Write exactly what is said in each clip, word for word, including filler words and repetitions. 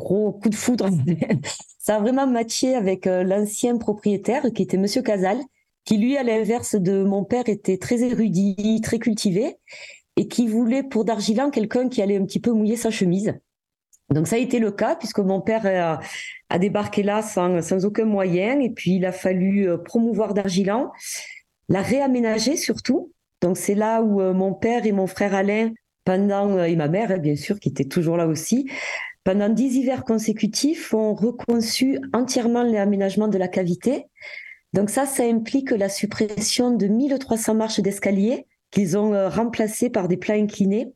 gros coup de foudre. Ça a vraiment matché avec euh, l'ancien propriétaire qui était Monsieur Casal, qui lui, à l'inverse de mon père, était très érudit, très cultivé, et qui voulait pour Dargilan quelqu'un qui allait un petit peu mouiller sa chemise. Donc ça a été le cas, puisque mon père a, a débarqué là sans, sans aucun moyen, et puis il a fallu euh, promouvoir Dargilan, la réaménager surtout. Donc c'est là où euh, mon père et mon frère Alain, pendant, euh, et ma mère, hein, bien sûr, qui était toujours là aussi, pendant dix hivers consécutifs, ont reconçu entièrement l'aménagement de la cavité. Donc ça, ça implique la suppression de mille trois cents marches d'escalier qu'ils ont euh, remplacées par des plats inclinés.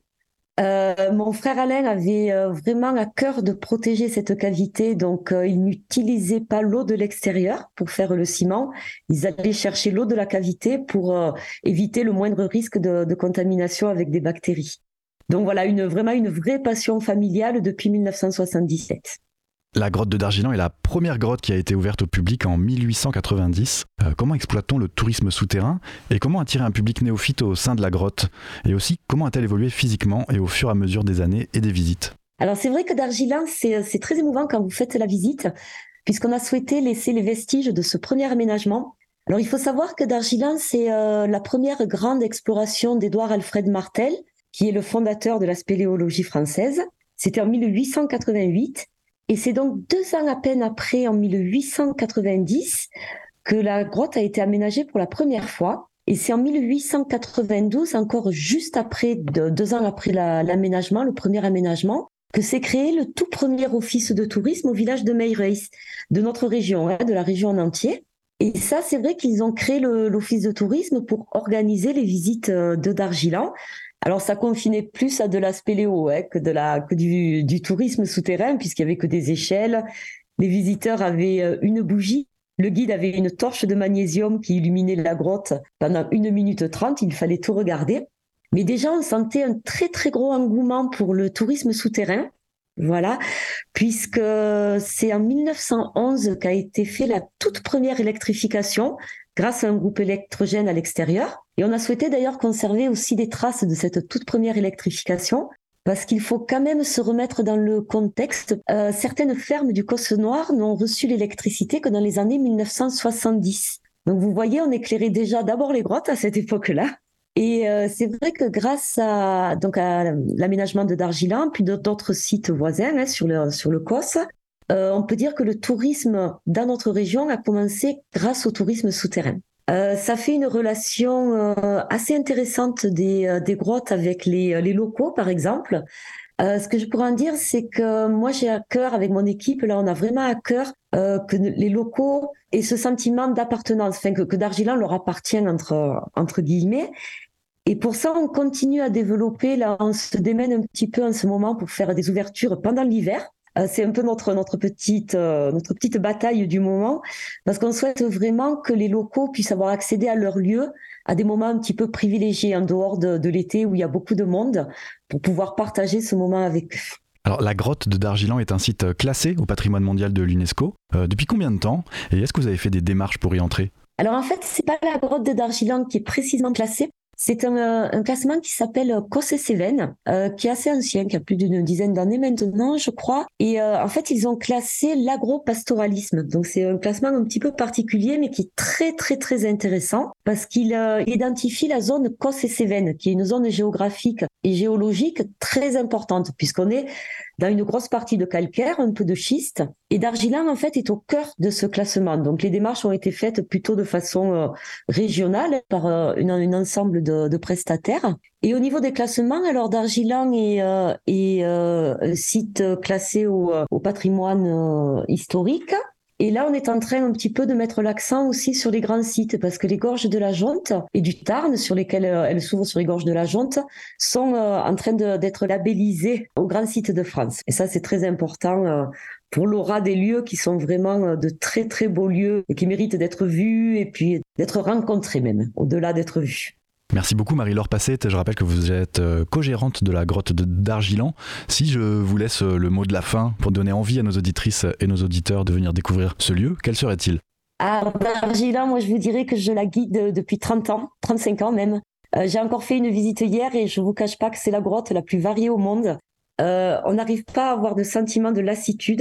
Euh, mon frère Alain avait euh, vraiment à cœur de protéger cette cavité, donc euh, il n'utilisait pas l'eau de l'extérieur pour faire le ciment. Ils allaient chercher l'eau de la cavité pour euh, éviter le moindre risque de, de contamination avec des bactéries. Donc voilà, une, vraiment une vraie passion familiale depuis mille neuf cent soixante-dix-sept. La grotte de Dargilan est la première grotte qui a été ouverte au public en mille huit cent quatre-vingt-dix. Euh, comment exploite-t-on le tourisme souterrain et comment attirer un public néophyte au sein de la grotte? Et aussi, comment a-t-elle évolué physiquement et au fur et à mesure des années et des visites? Alors c'est vrai que Dargilan, c'est, c'est très émouvant quand vous faites la visite, puisqu'on a souhaité laisser les vestiges de ce premier aménagement. Alors il faut savoir que Dargilan, c'est euh, la première grande exploration d'Édouard Alfred Martel, qui est le fondateur de la spéléologie française. C'était en mille huit cent quatre-vingt-huit. Et c'est donc deux ans à peine après, en mille huit cent quatre-vingt-dix, que la grotte a été aménagée pour la première fois. Et c'est en mille huit cent quatre-vingt-douze, encore juste après, de, deux ans après la, l'aménagement, le premier aménagement, que s'est créé le tout premier office de tourisme au village de Meyreis, de notre région, hein, de la région en entier. Et ça, c'est vrai qu'ils ont créé le, l'office de tourisme pour organiser les visites de Dargilan. Alors, ça confinait plus à de la spéléo hein, que, de la, que du, du tourisme souterrain, puisqu'il n'y avait que des échelles. Les visiteurs avaient une bougie. Le guide avait une torche de magnésium qui illuminait la grotte pendant une minute trente. Il fallait tout regarder. Mais déjà, on sentait un très, très gros engouement pour le tourisme souterrain. Voilà, puisque c'est en mille neuf cent onze qu'a été fait la toute première électrification grâce à un groupe électrogène à l'extérieur. Et on a souhaité d'ailleurs conserver aussi des traces de cette toute première électrification, parce qu'il faut quand même se remettre dans le contexte. Euh, certaines fermes du Causse Noir n'ont reçu l'électricité que dans les années mille neuf cent soixante-dix. Donc vous voyez, on éclairait déjà d'abord les grottes à cette époque-là. Et euh, c'est vrai que grâce à, donc à l'aménagement de Dargilan, puis d'autres sites voisins hein, sur le, sur le Causse, euh, on peut dire que le tourisme dans notre région a commencé grâce au tourisme souterrain. Euh, ça fait une relation euh, assez intéressante des, euh, des grottes avec les, les locaux, par exemple. Euh, ce que je pourrais en dire, c'est que moi, j'ai à cœur, avec mon équipe, là, on a vraiment à cœur euh, que les locaux aient ce sentiment d'appartenance, enfin, que, que Dargilan leur appartient, entre, entre guillemets. Et pour ça, on continue à développer, là, on se démène un petit peu en ce moment pour faire des ouvertures pendant l'hiver. Euh, c'est un peu notre, notre, petite, euh, notre petite bataille du moment, parce qu'on souhaite vraiment que les locaux puissent avoir accédé à leur lieu à des moments un petit peu privilégiés en dehors de, de l'été où il y a beaucoup de monde, pour pouvoir partager ce moment avec eux. Alors, la grotte de Dargilan est un site classé au patrimoine mondial de l'UNESCO. Euh, depuis combien de temps? Et est-ce que vous avez fait des démarches pour y entrer? Alors en fait, c'est pas la grotte de Dargilan qui est précisément classée. C'est un, un classement qui s'appelle Cosse-Cévennes, euh, qui est assez ancien, qui a plus d'une dizaine d'années maintenant, je crois. Et euh, en fait, ils ont classé l'agropastoralisme. Donc, c'est un classement un petit peu particulier, mais qui est très, très, très intéressant parce qu'il euh, identifie la zone Cosse-Cévennes, qui est une zone géographique et géologique très importante, puisqu'on est dans une grosse partie de calcaire, un peu de schiste. Et Dargilan, en fait, est au cœur de ce classement. Donc, les démarches ont été faites plutôt de façon euh, régionale par euh, une, un ensemble de, de prestataires. Et au niveau des classements, alors Dargilan est, euh, est euh, site classé au, au patrimoine euh, historique. Et là, on est en train un petit peu de mettre l'accent aussi sur les grands sites, parce que les gorges de la Jonte et du Tarn, sur lesquelles elles s'ouvrent sur les gorges de la Jonte, sont euh, en train de, d'être labellisées aux grands sites de France. Et ça, c'est très important euh, pour l'aura des lieux qui sont vraiment euh, de très, très beaux lieux et qui méritent d'être vus et puis d'être rencontrés même, au-delà d'être vus. Merci beaucoup Marie-Laure Passette. Je rappelle que vous êtes co-gérante de la grotte de Dargilan. Si je vous laisse le mot de la fin pour donner envie à nos auditrices et nos auditeurs de venir découvrir ce lieu, quel serait-il? À Dargilan, moi je vous dirais que je la guide depuis trente ans, trente-cinq ans même. Euh, j'ai encore fait une visite hier et je vous cache pas que c'est la grotte la plus variée au monde. Euh, on n'arrive pas à avoir de sentiment de lassitude.